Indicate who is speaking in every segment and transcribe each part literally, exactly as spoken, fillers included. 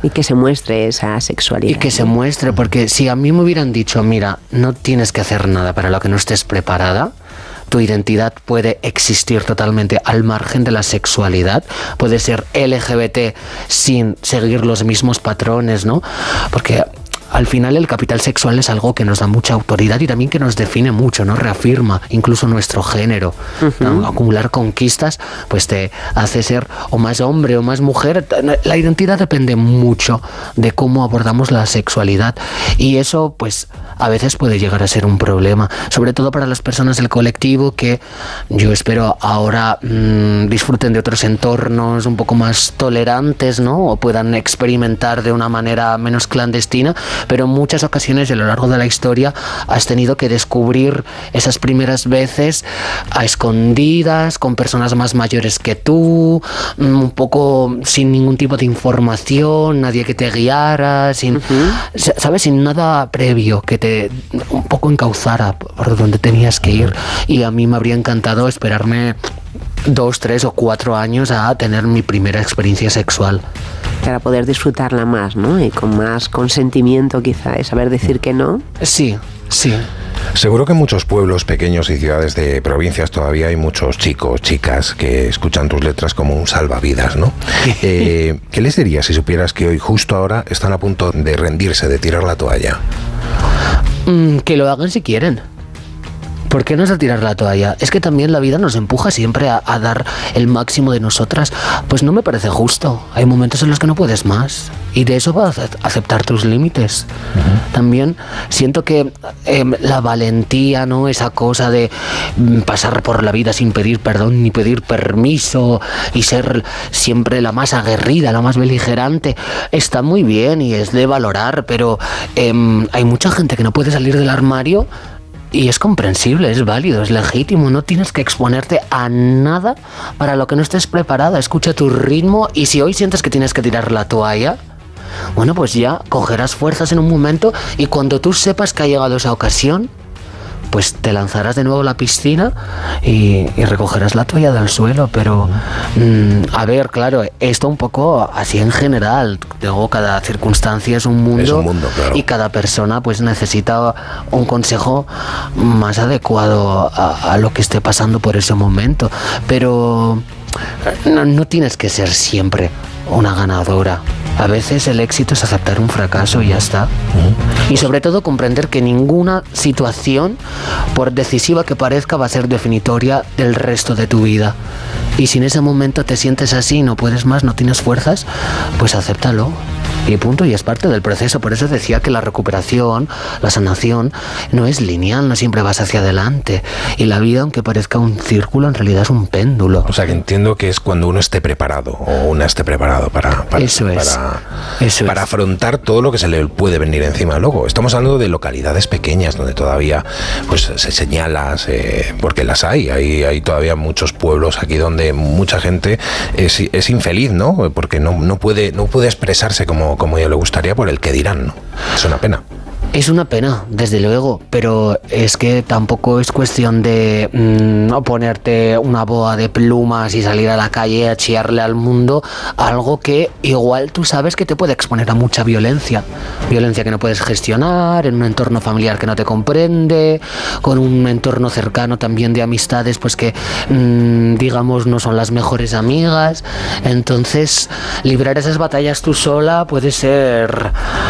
Speaker 1: Y que se muestre esa sexualidad.
Speaker 2: Y que se muestre, porque si a mí me hubieran dicho, mira, no tienes que hacer nada para lo que no estés preparada, tu identidad puede existir totalmente al margen de la sexualidad, puede ser L G B T sin seguir los mismos patrones, ¿no? Porque al final el capital sexual es algo que nos da mucha autoridad y también que nos define mucho, ¿no? Reafirma incluso nuestro género. Uh-huh. ¿No? Acumular conquistas pues te hace ser o más hombre o más mujer. La identidad depende mucho de cómo abordamos la sexualidad y eso pues a veces puede llegar a ser un problema, sobre todo para las personas del colectivo que yo espero ahora mmm, disfruten de otros entornos un poco más tolerantes, ¿no? O puedan experimentar de una manera menos clandestina. Pero en muchas ocasiones a lo largo de la historia has tenido que descubrir esas primeras veces a escondidas, con personas más mayores que tú, un poco sin ningún tipo de información, nadie que te guiara, sin, uh-huh. ¿sabes? Sin nada previo que te un poco encauzara por donde tenías que ir. Y a mí me habría encantado esperarme dos, tres o cuatro años a tener mi primera experiencia sexual.
Speaker 1: Para poder disfrutarla más, ¿no? Y con más consentimiento quizá, y saber decir que no.
Speaker 2: Sí, sí.
Speaker 3: Seguro que en muchos pueblos pequeños y ciudades de provincias todavía hay muchos chicos, chicas que escuchan tus letras como un salvavidas, ¿no? Eh, ¿Qué les dirías si supieras que hoy, justo ahora, están a punto de rendirse, de tirar la toalla?
Speaker 2: Mm, que lo hagan si quieren. ¿Por qué no es a tirar la toalla? Es que también la vida nos empuja siempre a, a dar el máximo de nosotras. Pues no me parece justo. Hay momentos en los que no puedes más. Y de eso vas a aceptar tus límites. Uh-huh. También siento que eh, la valentía, ¿no? Esa cosa de pasar por la vida sin pedir perdón ni pedir permiso y ser siempre la más aguerrida, la más beligerante, está muy bien y es de valorar, pero eh, hay mucha gente que no puede salir del armario. Y es comprensible, es válido, es legítimo. No tienes que exponerte a nada para lo que no estés preparada. Escucha tu ritmo y si hoy sientes que tienes que tirar la toalla, bueno, pues ya cogerás fuerzas en un momento y cuando tú sepas que ha llegado esa ocasión, pues te lanzarás de nuevo a la piscina y, y recogerás la toalla del suelo. Pero, mmm, a ver, claro, esto un poco así en general. Luego cada circunstancia es un mundo,
Speaker 3: es un mundo, claro.
Speaker 2: Y cada persona pues necesita un consejo más adecuado a, a lo que esté pasando por ese momento. Pero no, no tienes que ser siempre una ganadora. A veces el éxito es aceptar un fracaso y ya está. Y sobre todo comprender que ninguna situación, por decisiva que parezca, va a ser definitoria del resto de tu vida. Y si en ese momento te sientes así, no puedes más, no tienes fuerzas, pues acéptalo. Y punto, y es parte del proceso. Por eso decía que la recuperación, la sanación, no es lineal, no siempre vas hacia adelante. Y la vida, aunque parezca un círculo, en realidad es un péndulo.
Speaker 3: O sea, que entiendo que es cuando uno esté preparado, o una esté preparado para, para,
Speaker 2: eso es.
Speaker 3: para,
Speaker 2: eso
Speaker 3: para
Speaker 2: es.
Speaker 3: afrontar todo lo que se le puede venir encima. Luego, estamos hablando de localidades pequeñas, donde todavía pues se señala, se, porque las hay. hay. Hay todavía muchos pueblos aquí donde mucha gente es, es infeliz, ¿no? Porque no, no, puede, no puede expresarse como como yo le gustaría por el que dirán, ¿no? Es una pena.
Speaker 2: Es una pena, desde luego, pero es que tampoco es cuestión de mmm, ponerte una boa de plumas y salir a la calle a chillarle al mundo algo que igual tú sabes que te puede exponer a mucha violencia. Violencia que no puedes gestionar, en un entorno familiar que no te comprende, con un entorno cercano también de amistades pues que, mmm, digamos, no son las mejores amigas. Entonces, librar esas batallas tú sola puede ser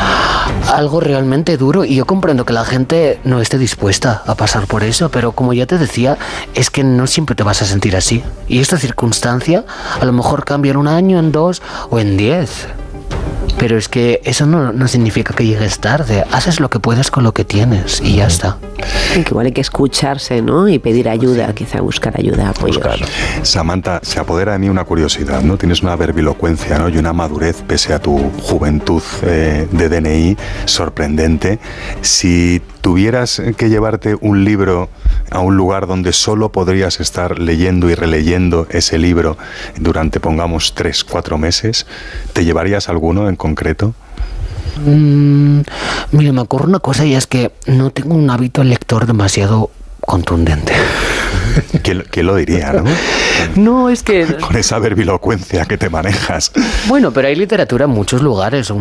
Speaker 2: algo realmente duro. Y yo comprendo que la gente no esté dispuesta a pasar por eso, pero como ya te decía, es que no siempre te vas a sentir así. Y esta circunstancia a lo mejor cambia en un año, en dos o en diez. Pero es que eso no, no significa que llegues tarde. Haces lo que puedes con lo que tienes y ya está.
Speaker 1: Y que igual hay que escucharse, ¿no? Y pedir ayuda, sí. Quizá buscar ayuda, apoyos.
Speaker 4: Buscar. Samantha, se apodera de mí una curiosidad, ¿no? Tienes una verbilocuencia, ¿no? Y una madurez, pese a tu juventud eh, de D N I, sorprendente. Si tuvieras que llevarte un libro a un lugar donde solo podrías estar leyendo y releyendo ese libro durante, pongamos, tres, cuatro meses, ¿te llevarías alguno en concreto?
Speaker 2: Mm, mira, me ocurre una cosa y es que no tengo un hábito lector demasiado contundente.
Speaker 4: ¿Quién, quién lo diría, no?
Speaker 2: No, es que...
Speaker 4: Con esa verbilocuencia que te manejas.
Speaker 2: Bueno, pero hay literatura en muchos lugares.